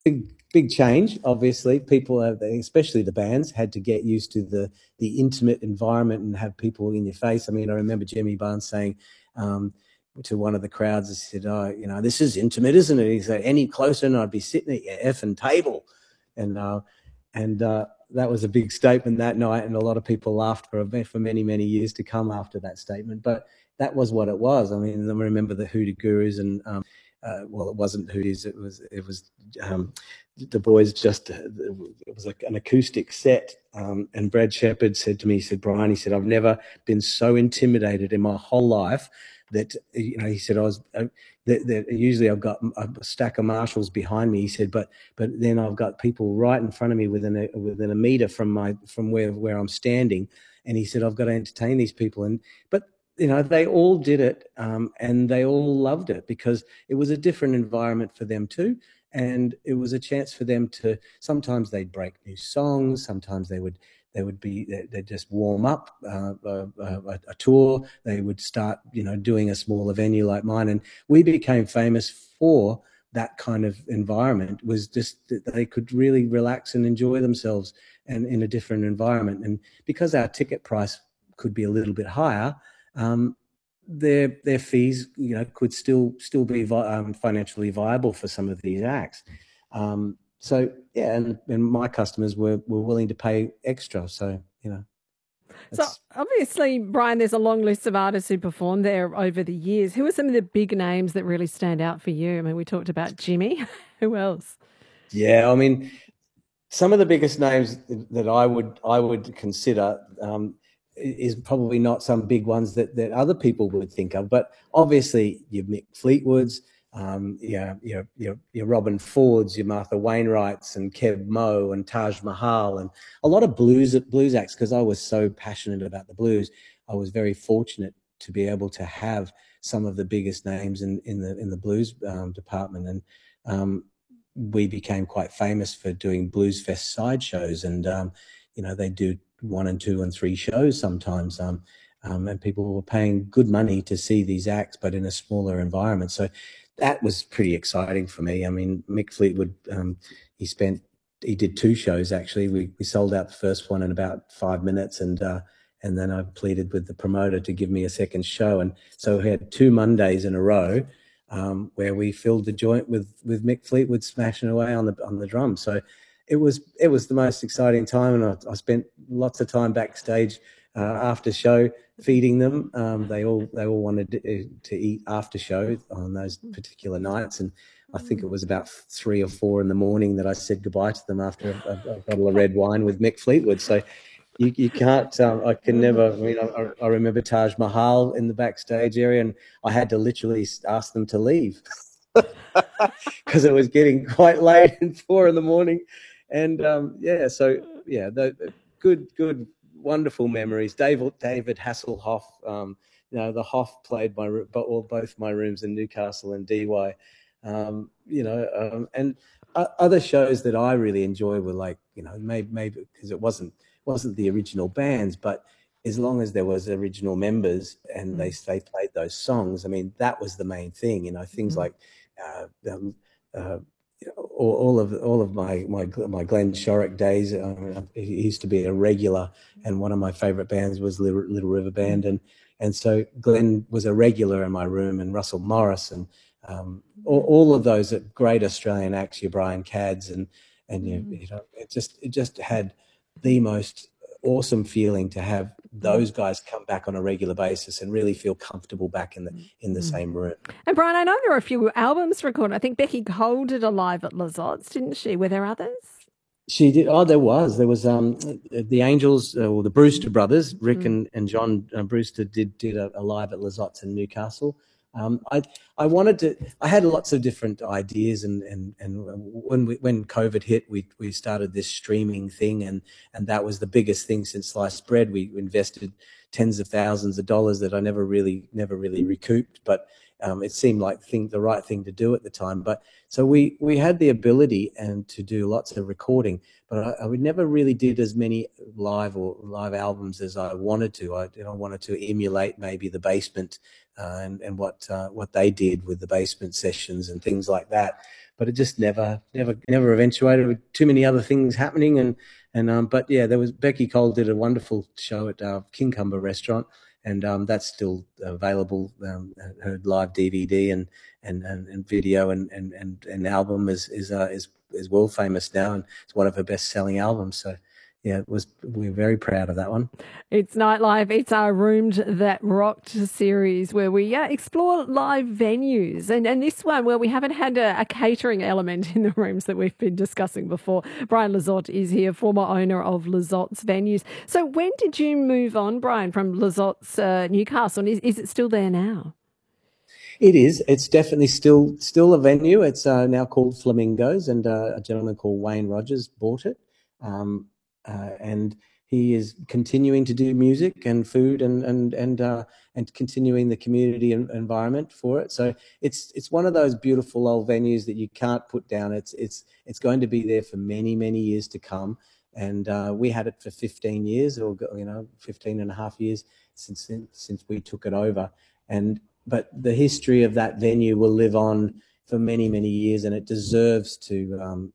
big change. Obviously, people, especially the bands, had to get used to the intimate environment and have people in your face. I mean, I remember Jimmy Barnes saying um, to one of the crowds, he said, "Oh, this is intimate, isn't it?" He said, "Any closer, and I'd be sitting at your effing table," and that was a big statement that night, and a lot of people laughed for many years to come after that statement. But that was what it was. I mean, I remember the Hoodoo Gurus and well, it wasn't Hooties. It was the boys. Just it was like an acoustic set. And Brad Shepard said to me, he said, "Brian," he said, "I've never been so intimidated in my whole life that he said I was that usually I've got a stack of marshals behind me." He said, but then I've got people right in front of me within a meter from where I'm standing, and he said I've got to entertain these people. And but they all did it, and they all loved it because it was a different environment for them too. And it was a chance for them to, sometimes they'd break new songs, sometimes they'd just warm up a tour. They would start, doing a smaller venue like mine. And we became famous for that kind of environment, was just that they could really relax and enjoy themselves and in a different environment. And because our ticket price could be a little bit higher, their fees, could still be financially viable for some of these acts. So yeah, and my customers were willing to pay extra. So So obviously, Brian, there's a long list of artists who performed there over the years. Who are some of the big names that really stand out for you? I mean, we talked about Jimmy. Who else? Yeah, I mean, some of the biggest names that I would consider is probably not some big ones that other people would think of, but obviously your Mick Fleetwoods, your Robin Fords, your Martha Wainwrights, and Kev Moe and Taj Mahal, and a lot of blues acts. Because I was so passionate about the blues, I was very fortunate to be able to have some of the biggest names in the blues department. And we became quite famous for doing Blues Fest sideshows, and they do 1 and 2 and 3 shows sometimes, and people were paying good money to see these acts, but in a smaller environment. So that was pretty exciting for me. I mean, Mick Fleetwood, he did 2 shows actually. We sold out the first one in about 5 minutes, and then I pleaded with the promoter to give me a second show, and so we had 2 Mondays in a row where we filled the joint with Mick Fleetwood smashing away on the drums. So it was the most exciting time, and I spent lots of time backstage after show feeding them. They all wanted to eat after show on those particular nights, and I think it was about 3 or 4 in the morning that I said goodbye to them after a bottle of red wine with Mick Fleetwood. So you can't, I can never, I mean, I remember Taj Mahal in the backstage area, and I had to literally ask them to leave because it was getting quite late and 4 in the morning. And the good, wonderful memories. David Hasselhoff, the Hoff played both my rooms in Newcastle and DY. And other shows that I really enjoy were like, maybe because it wasn't the original bands, but as long as there was original members and they played those songs, I mean, that was the main thing. Things like all of my Glenn Shorrock days. He used to be a regular, and one of my favorite bands was Little River Band, and so Glenn was a regular in my room, and Russell Morris, and all of those great Australian acts, your Brian Cadds, and it just had the most awesome feeling to have those guys come back on a regular basis and really feel comfortable back in the same room. And Brian, I know there are a few albums recorded. I think Becky Cole did a live at Lizottes, didn't she? Were there others? She did. Oh, there was the Angels, or the Brewster brothers, Rick and John Brewster did a live at Lizottes in Newcastle. I had lots of different ideas, and when COVID hit, we started this streaming thing, and that was the biggest thing since sliced bread. We invested tens of thousands of dollars that I never really recouped, but it seemed like the right thing to do at the time. But so we had the ability and to do lots of recording, but I never really did as many live albums as I wanted to. I wanted to emulate maybe the Basement and what they did with the Basement sessions and things like that. but it just never eventuated with too many other things happening. But yeah, Becky Cole did a wonderful show at Kincumber Restaurant, and that's still available. Her live DVD and video and album is world famous now, and it's one of her best selling albums. So yeah, we're very proud of that one. It's Nightlife. It's our Roomed That Rocked series where we explore live venues. And this one, where we haven't had a catering element in the rooms that we've been discussing before. Brian Lizotte is here, former owner of Lizotte's Venues. So when did you move on, Brian, from Lizotte's Newcastle? And is it still there now? It is. It's definitely still a venue. It's now called Flamingos, and a gentleman called Wayne Rogers bought it. And he is continuing to do music and food and continuing the community environment for it. So it's one of those beautiful old venues that you can't put down. It's going to be there for many years to come. And we had it for 15 years, or 15 and a half years since we took it over. But the history of that venue will live on for many years, and it deserves to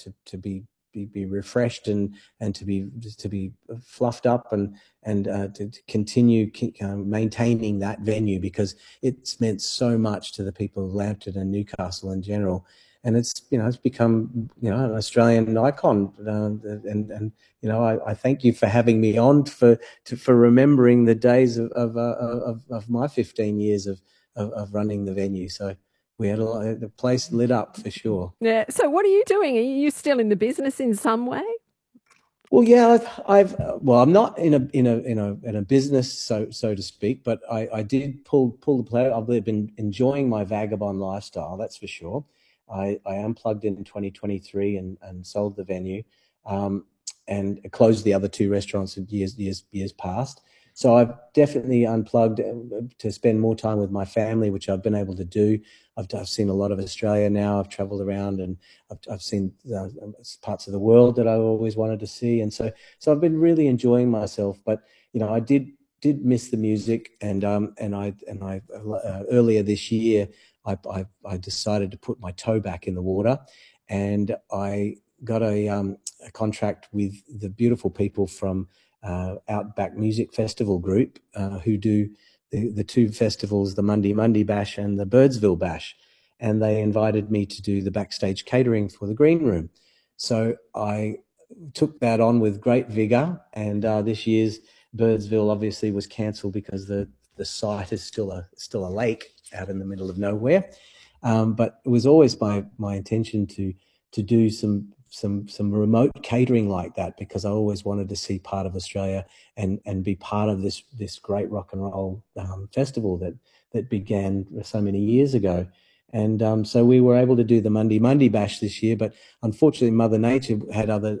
be refreshed and to be fluffed up and to continue maintaining that venue, because it's meant so much to the people of Lambton and Newcastle in general, and it's become an Australian icon, and I thank you for having me on for remembering the days of my 15 years of running the venue. So we had the place lit up for sure. Yeah. So what are you doing? Are you still in the business in some way? Well, yeah, I'm not in a business, so to speak, but I did pull the plug. I've been enjoying my vagabond lifestyle, that's for sure. I unplugged in 2023 and sold the venue, and closed the other two restaurants in years past. So I've definitely unplugged to spend more time with my family, which I've been able to do. I've seen a lot of Australia now. I've travelled around, and I've seen parts of the world that I always wanted to see, and so I've been really enjoying myself. But I did miss the music, and I earlier this year I decided to put my toe back in the water, and I got a contract with the beautiful people from Outback Music Festival Group, who do the two festivals, the Monday Bash and the Birdsville Bash, and they invited me to do the backstage catering for the Green Room. So I took that on with great vigor, and this year's Birdsville obviously was cancelled because the site is still a lake out in the middle of nowhere. But it was always my intention to do some remote catering like that, because I always wanted to see part of Australia and be part of this great rock and roll festival that began so many years ago. And so we were able to do the Monday Bash this year, but unfortunately Mother Nature had other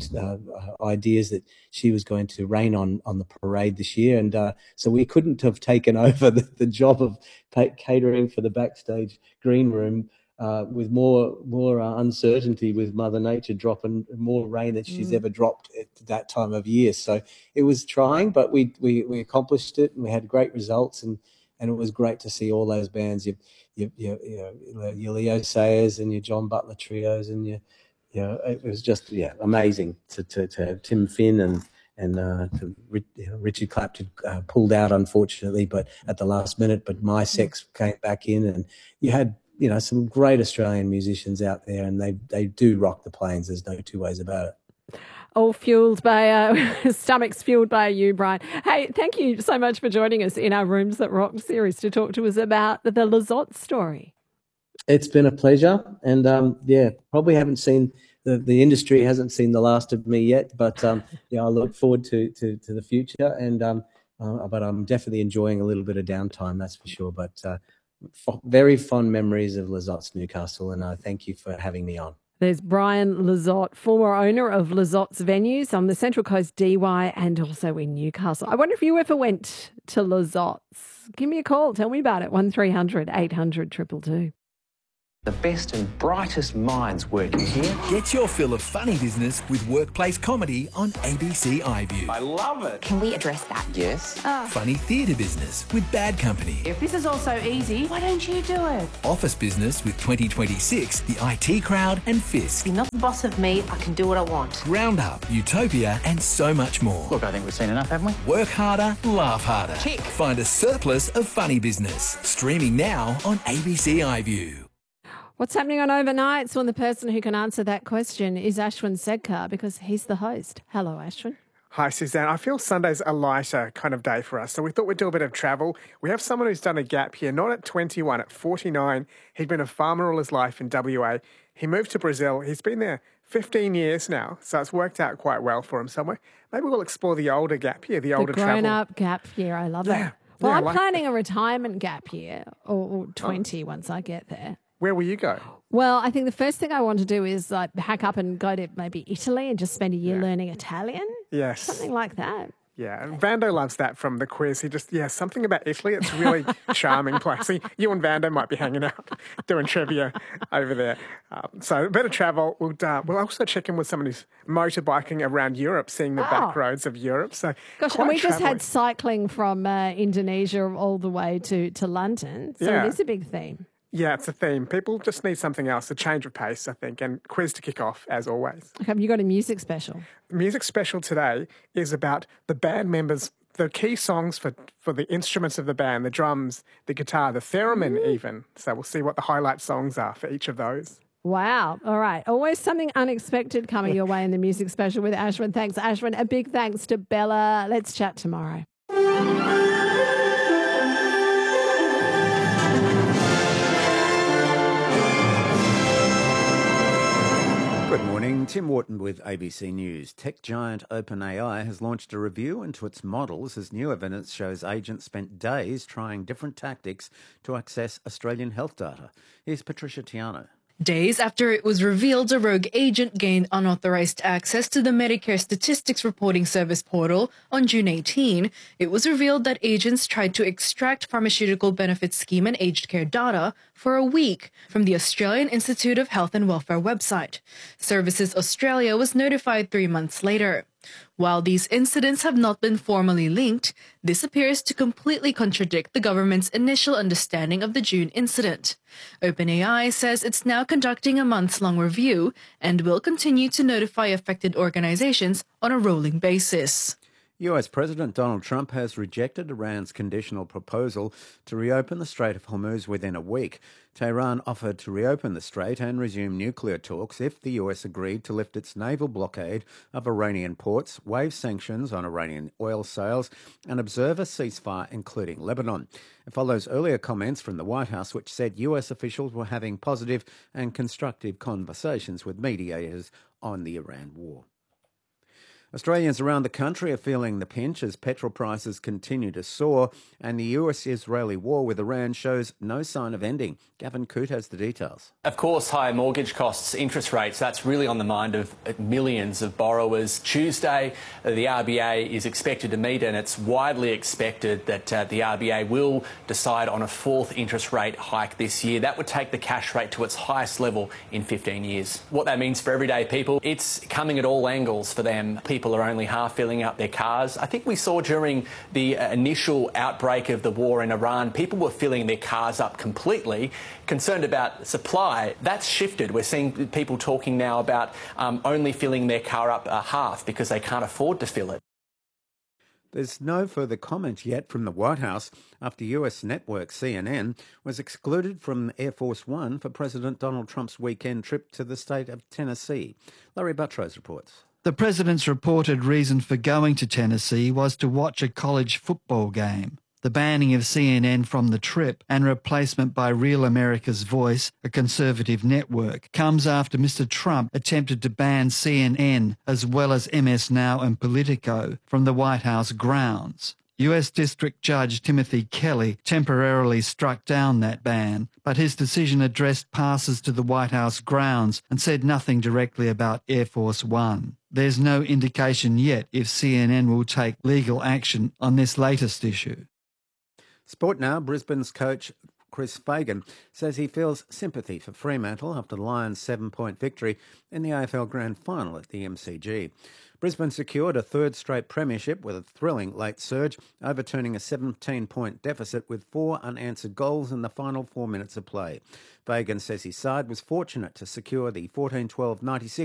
ideas that she was going to rain on the parade this year, and so we couldn't have taken over the job of catering for the backstage green room with more uncertainty, with Mother Nature dropping more rain than she's ever dropped at that time of year. So it was trying, but we accomplished it, and we had great results, and it was great to see all those bands, your Leo Sayers and your John Butler trios, and it was just amazing to have Tim Finn and Richard Clapton pulled out, unfortunately, but at the last minute. But My Sex came back in, and you had some great Australian musicians out there, and they do rock the plains. There's no two ways about it. All fueled by stomachs fueled by you, Brian. Hey, thank you so much for joining us in our Rooms That Rock series to talk to us about the Lizotte story. It's been a pleasure, and probably haven't seen the industry hasn't seen the last of me yet, but I look forward to the future, and but I'm definitely enjoying a little bit of downtime, that's for sure. But very fond memories of Lizotte's Newcastle, and I thank you for having me on. There's Brian Lizotte, former owner of Lizotte's Venues on the Central Coast DY and also in Newcastle. I wonder if you ever went to Lizotte's. Give me a call. Tell me about it. 1300 800 222. The best and brightest minds working here. Get your fill of funny business with workplace comedy on ABC iView. I love it. Can we address that? Yes. Funny theatre business with Bad Company. If this is all so easy, why don't you do it? Office business with 2026, the IT Crowd and Fisk. You're not the boss of me. I can do what I want. Roundup, Utopia and so much more. Look, I think we've seen enough, haven't we? Work harder, laugh harder. Tick. Find a surplus of funny business. Streaming now on ABC iView. What's happening on Overnights? Well, the person who can answer that question is Ashwin Sedkar because he's the host. Hello, Ashwin. Hi, Suzanne. I feel Sunday's a lighter kind of day for us, so we thought we'd do a bit of travel. We have someone who's done a gap here, not at 21, at 49. He'd been a farmer all his life in WA. He moved to Brazil. He's been there 15 years now, so it's worked out quite well for him somewhere. Maybe we'll explore the older gap year, the older travel. The grown-up gap year. I love it. Well, I'm planning a retirement gap year, or 20 once I get there. Where will you go? Well, I think the first thing I want to do is hack up and go to maybe Italy and just spend a year learning Italian. Yes. Something like that. Yeah, and Vando loves that from the quiz. He just, something about Italy. It's a really charming place. You and Vando might be hanging out doing trivia over there. So a bit of travel. We'll also check in with someone who's motorbiking around Europe, seeing the back roads of Europe. So gosh, and we just had cycling from Indonesia all the way to London. So it is a big theme. Yeah, it's a theme. People just need something else, a change of pace, I think, and quiz to kick off, as always. Okay, you got a music special. The music special today is about the band members, the key songs for the instruments of the band, the drums, the guitar, the theremin even. So we'll see what the highlight songs are for each of those. Wow. All right. Always something unexpected coming your way in the music special with Ashwin. Thanks, Ashwin. A big thanks to Bella. Let's chat tomorrow. Good morning, Tim Wharton with ABC News. Tech giant OpenAI has launched a review into its models as new evidence shows agents spent days trying different tactics to access Australian health data. Here's Patricia Tiano. Days after it was revealed a rogue agent gained unauthorized access to the Medicare Statistics Reporting Service portal on June 18, it was revealed that agents tried to extract pharmaceutical benefit scheme and aged care data for a week from the Australian Institute of Health and Welfare website. Services Australia was notified 3 months later. While these incidents have not been formally linked, this appears to completely contradict the government's initial understanding of the June incident. OpenAI says it's now conducting a months-long review and will continue to notify affected organizations on a rolling basis. US President Donald Trump has rejected Iran's conditional proposal to reopen the Strait of Hormuz within a week. Tehran offered to reopen the strait and resume nuclear talks if the US agreed to lift its naval blockade of Iranian ports, waive sanctions on Iranian oil sales, and observe a ceasefire, including Lebanon. It follows earlier comments from the White House, which said US officials were having positive and constructive conversations with mediators on the Iran war. Australians around the country are feeling the pinch as petrol prices continue to soar and the US-Israeli war with Iran shows no sign of ending. Gavin Coote has the details. Of course, higher mortgage costs, interest rates, that's really on the mind of millions of borrowers. Tuesday, the RBA is expected to meet and it's widely expected that the RBA will decide on a fourth interest rate hike this year. That would take the cash rate to its highest level in 15 years. What that means for everyday people, it's coming at all angles for them. People are only half filling up their cars. I think we saw during the initial outbreak of the war in Iran, people were filling their cars up completely, concerned about supply. That's shifted. We're seeing people talking now about only filling their car up half because they can't afford to fill it. There's no further comment yet from the White House after US network CNN was excluded from Air Force One for President Donald Trump's weekend trip to the state of Tennessee. Larry Buttrose reports. The president's reported reason for going to Tennessee was to watch a college football game. The banning of CNN from the trip and replacement by Real America's Voice, a conservative network, comes after Mr. Trump attempted to ban CNN as well as MS Now and Politico from the White House grounds. US District Judge Timothy Kelly temporarily struck down that ban, but his decision addressed passes to the White House grounds and said nothing directly about Air Force One. There's no indication yet if CNN will take legal action on this latest issue. Sport now, Brisbane's coach Chris Fagan says he feels sympathy for Fremantle after the Lions' 7-point victory in the AFL Grand Final at the MCG. Brisbane secured a third straight premiership with a thrilling late surge, overturning a 17-point deficit with 4 unanswered goals in the final 4 minutes of play. Fagan says his side was fortunate to secure the 14-12-96